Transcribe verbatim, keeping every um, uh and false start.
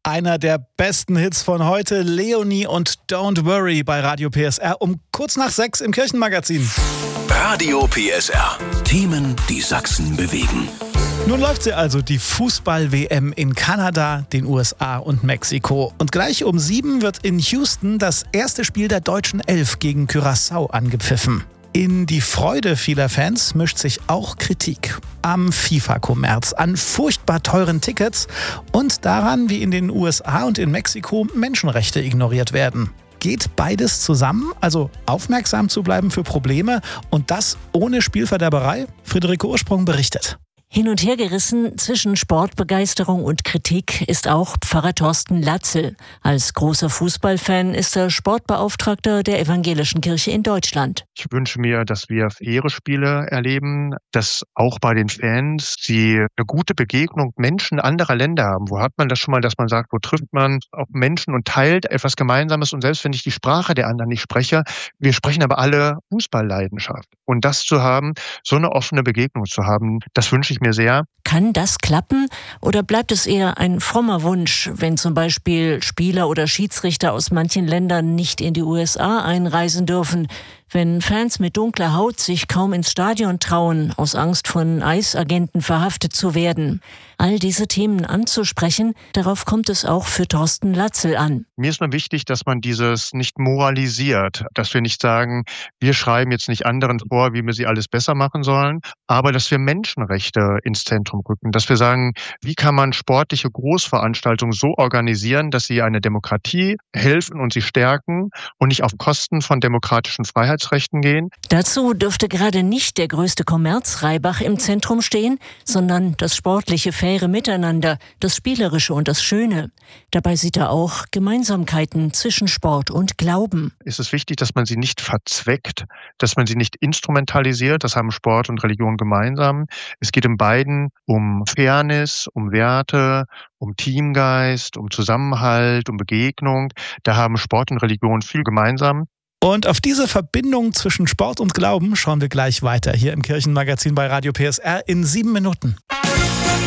Einer der besten Hits von heute, Leonie und Don't Worry bei Radio P S R um kurz nach sechs im Kirchenmagazin. Radio P S R. Themen, die Sachsen bewegen. Nun läuft sie also, die Fußball-W M in Kanada, den U S A und Mexiko. Und gleich um sieben wird in Houston das erste Spiel der deutschen Elf gegen Curaçao angepfiffen. In die Freude vieler Fans mischt sich auch Kritik am FIFA-Kommerz, an furchtbar teuren Tickets und daran, wie in den U S A und in Mexiko Menschenrechte ignoriert werden. Geht beides zusammen, also aufmerksam zu bleiben für Probleme und das ohne Spielverderberei? Friederike Ursprung berichtet. Hin und her gerissen zwischen Sportbegeisterung und Kritik ist auch Pfarrer Thorsten Latzel. Als großer Fußballfan ist er Sportbeauftragter der Evangelischen Kirche in Deutschland. Ich wünsche mir, dass wir faire Spiele erleben, dass auch bei den Fans sie eine gute Begegnung Menschen anderer Länder haben. Wo hat man das schon mal, dass man sagt, wo trifft man auf Menschen und teilt etwas Gemeinsames? Und selbst wenn ich die Sprache der anderen nicht spreche, wir sprechen aber alle Fußballleidenschaft. Und das zu haben, so eine offene Begegnung zu haben, das wünsche ich mir sehr. Kann das klappen oder bleibt es eher ein frommer Wunsch, wenn zum Beispiel Spieler oder Schiedsrichter aus manchen Ländern nicht in die U S A einreisen dürfen, wenn Fans mit dunkler Haut sich kaum ins Stadion trauen, aus Angst von Eisagenten verhaftet zu werden? All diese Themen anzusprechen, darauf kommt es auch für Thorsten Latzel an. Mir ist nur wichtig, dass man dieses nicht moralisiert, dass wir nicht sagen, wir schreiben jetzt nicht anderen vor, wie wir sie alles besser machen sollen, aber dass wir Menschenrechte ins Zentrum rücken, dass wir sagen, wie kann man sportliche Großveranstaltungen so organisieren, dass sie einer Demokratie helfen und sie stärken und nicht auf Kosten von demokratischen Freiheitsrechten gehen. Dazu dürfte gerade nicht der größte Kommerzreibach im Zentrum stehen, sondern das sportliche faire Miteinander, das Spielerische und das Schöne. Dabei sieht er auch Gemeinsamkeiten zwischen Sport und Glauben. Es ist wichtig, dass man sie nicht verzweckt, dass man sie nicht instrumentalisiert. Das haben Sport und Religion gemeinsam. Es geht in beiden um Fairness, um Werte, um Teamgeist, um Zusammenhalt, um Begegnung. Da haben Sport und Religion viel gemeinsam. Und auf diese Verbindung zwischen Sport und Glauben schauen wir gleich weiter hier im Kirchenmagazin bei Radio P S R in sieben Minuten.